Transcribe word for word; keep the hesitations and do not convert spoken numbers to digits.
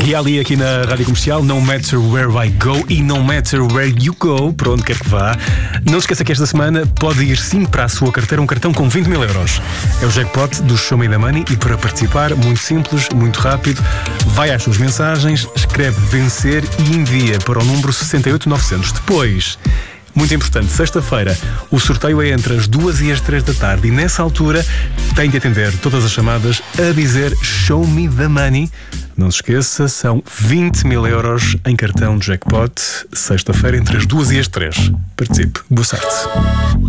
E ali aqui na Rádio Comercial, no matter where I go e no matter where you go, para onde quer que vá, não se esqueça que esta semana pode ir sim para a sua carteira um cartão com vinte mil euros. É o jackpot do Show Me the Money e para participar, muito simples, muito rápido, vai às suas mensagens, escreve vencer e envia para o número sessenta e oito novecentos. Depois, muito importante, sexta-feira, o sorteio é entre as duas e as três da tarde e nessa altura tem de atender todas as chamadas a dizer Show Me the Money. Não se esqueça, são vinte mil euros em cartão de jackpot, sexta-feira entre as duas e as três. Participe. Boa sorte.